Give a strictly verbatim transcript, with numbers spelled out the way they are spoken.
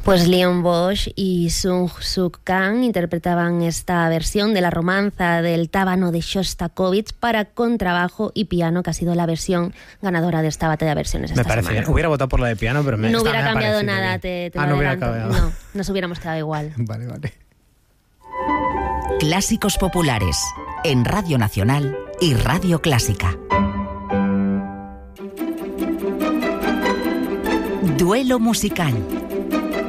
Pues Leon Bosch y Sung Suk Kang interpretaban esta versión de la romanza del Tábano de Shostakovich para contrabajo y piano, que ha sido la versión ganadora de esta batalla de versiones esta Me parece semana. bien. Hubiera votado por la de piano, pero me No esta hubiera me ha cambiado parecido nada, bien. te, te Ah, lo no hubiera adelanto. cambiado. No, nos hubiéramos quedado igual. Vale, vale. Clásicos populares en Radio Nacional y Radio Clásica. Duelo musical.